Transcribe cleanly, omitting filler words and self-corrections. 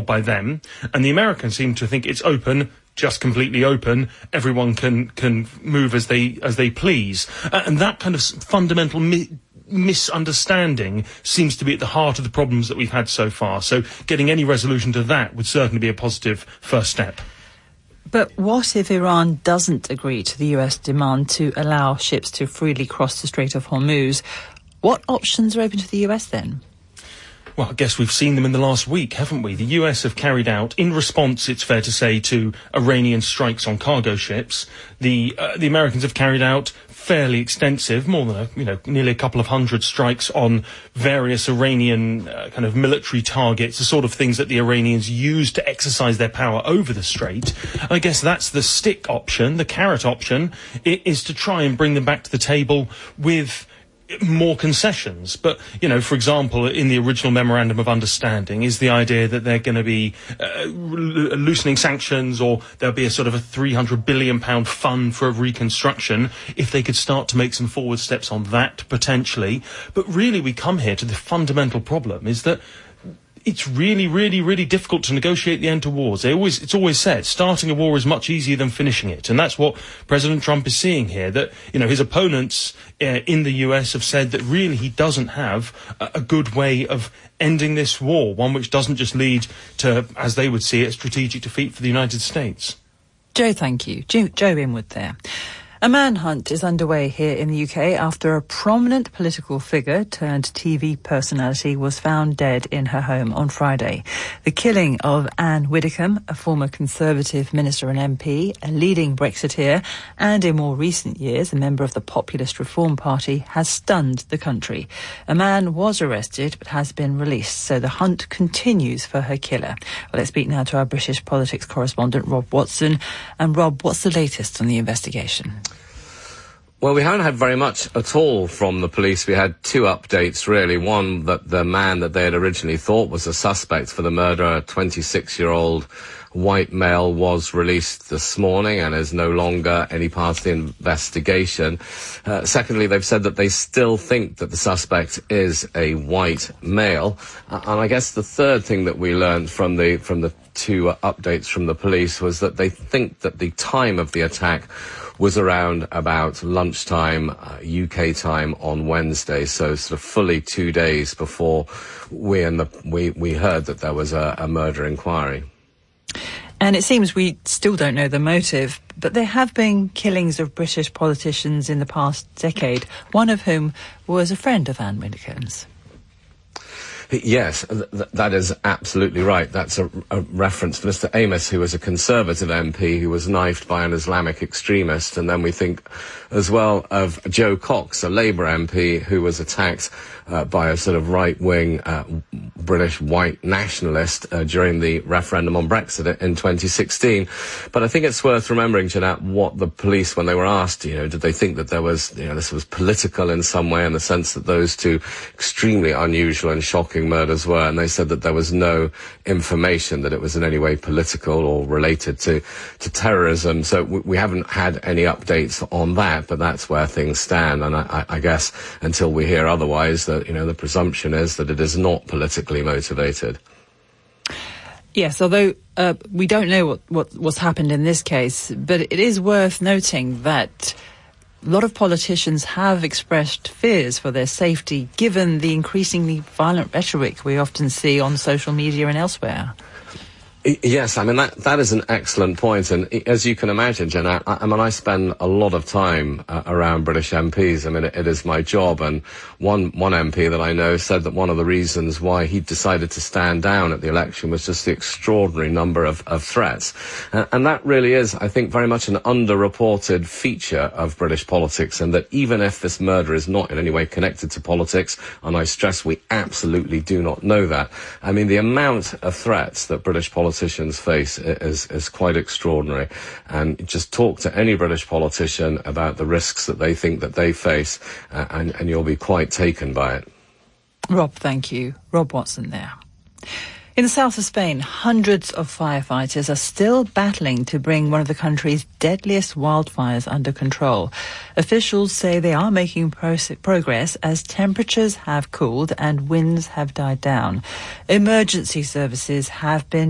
controlled by them, and the Americans seem to think it's open, just completely open. Everyone can move as they please, and that kind of fundamental misunderstanding seems to be at the heart of the problems that we've had so far. So getting any resolution to that would certainly be a positive first step. But what if Iran doesn't agree to the US demand to allow ships to freely cross the Strait of Hormuz? What options are open to the US then? Well, I guess we've seen them in the last week, haven't we? The US have carried out, in response, it's fair to say, to Iranian strikes on cargo ships. The Americans have carried out fairly extensive, more than nearly a couple of hundred strikes on various Iranian kind of military targets, the sort of things that the Iranians use to exercise their power over the strait. I guess that's the stick option. The carrot option is to try and bring them back to the table with more concessions. But, for example, in the original Memorandum of Understanding is the idea that they're going to be loosening sanctions, or there'll be a sort of a £300 billion fund for reconstruction if they could start to make some forward steps on that, potentially. But really we come here to the fundamental problem is that it's really, really, really difficult to negotiate the end to wars. It's always said, starting a war is much easier than finishing it. And that's what President Trump is seeing here, that, his opponents in the US have said that really he doesn't have a good way of ending this war, one which doesn't just lead to, as they would see it, strategic defeat for the United States. Joe, thank you. Joe Inwood there. A manhunt is underway here in the UK after a prominent political figure turned TV personality was found dead in her home on Friday. The killing of Anne Widdecombe, a former Conservative minister and MP, a leading Brexiteer, and in more recent years a member of the Populist Reform Party, has stunned the country. A man was arrested but has been released, so the hunt continues for her killer. Well, let's speak now to our British politics correspondent, Rob Watson. And Rob, what's the latest on the investigation? Well, we haven't had very much at all from the police. We had two updates, really. One, that the man that they had originally thought was a suspect for the murder, a 26-year-old white male, was released this morning and is no longer any part of the investigation. Secondly, they've said that they still think that the suspect is a white male. And I guess the third thing that we learned from the two updates from the police was that they think that the time of the attack was around about lunchtime, UK time on Wednesday, so sort of fully 2 days before we heard that there was a murder inquiry. And it seems we still don't know the motive, but there have been killings of British politicians in the past decade, one of whom was a friend of Anne Widdecombe's. Yes, that is absolutely right. That's a reference to Mr Amos, who was a Conservative MP who was knifed by an Islamic extremist. And then we think as well of Joe Cox, a Labour MP, who was attacked by a sort of right-wing British white nationalist during the referendum on Brexit in 2016. But I think it's worth remembering, Jeanette, what the police, when they were asked, did they think that there was, this was political in some way, in the sense that those two extremely unusual and shocking murders were, and they said that there was no information that it was in any way political or related to terrorism. So we haven't had any updates on that, but that's where things stand. And I guess until we hear otherwise, that the presumption is that it is not politically motivated. Yes, although we don't know what's happened in this case, but it is worth noting that a lot of politicians have expressed fears for their safety, given the increasingly violent rhetoric we often see on social media and elsewhere. Yes, I mean, that is an excellent point. And as you can imagine, Jenna, I spend a lot of time around British MPs. I mean, it is my job. And one MP that I know said that one of the reasons why he decided to stand down at the election was just the extraordinary number of threats. And that really is, I think, very much an underreported feature of British politics. And that even if this murder is not in any way connected to politics, and I stress we absolutely do not know that, I mean, the amount of threats that British politicians face is quite extraordinary. And just talk to any British politician about the risks that they think that they face, and you'll be quite taken by it. Rob, thank you. Rob Watson there. In the south of Spain, hundreds of firefighters are still battling to bring one of the country's deadliest wildfires under control. Officials say they are making progress as temperatures have cooled and winds have died down. Emergency services have been